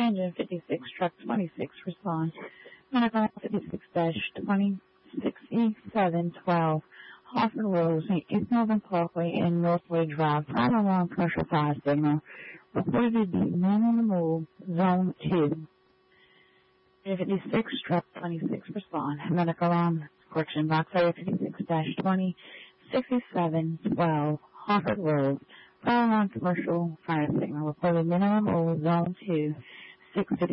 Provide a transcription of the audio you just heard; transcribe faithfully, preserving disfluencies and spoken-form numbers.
Engine fifty-six, truck twenty-six, respond. Medical fifty-six twenty sixty-seven twelve, Hoffman Road, East Melbourne Parkway, and Northway Drive. Final alarm, commercial fire signal. Reported to be man on the move, zone two. fifty-six, truck twenty-six, respond. Medical alarm, correction box area fifty-six twenty sixty-seven twelve, Hoffman Road. Final alarm, commercial fire signal. Reported minimum over zone two, six fifty.